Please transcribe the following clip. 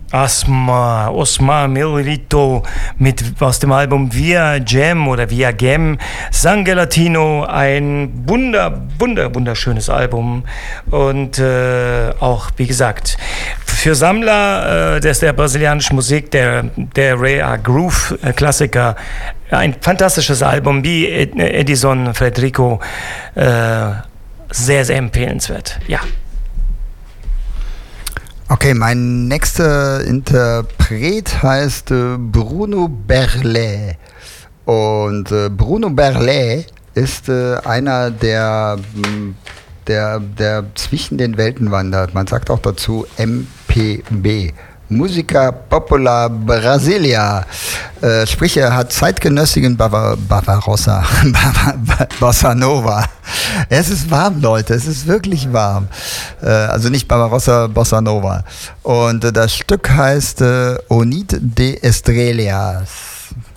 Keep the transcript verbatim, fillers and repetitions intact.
Asma, Osma Milito mit aus dem Album Via Gem oder Via Gem, Sangue Latino, ein wunder, wunder, wunderschönes Album und äh, auch, wie gesagt, für Sammler äh, des, der brasilianischen Musik, der, der Rare Groove Klassiker, ein fantastisches Album, wie Edison Federico, äh, sehr, sehr empfehlenswert, ja. Okay, mein nächster Interpret heißt äh, Bruno Berlet. Und äh, Bruno Berlet ist äh, einer, der, der, der zwischen den Welten wandert. Man sagt auch dazu M P B. Musica Popular Brasilia. Äh, sprich, er hat zeitgenössigen Bava, Barbarossa, Bossa Nova. Es ist warm, Leute, es ist wirklich warm. Äh, also nicht Barbarossa, Bossa Nova. Und äh, das Stück heißt äh, Onid de Estrellas.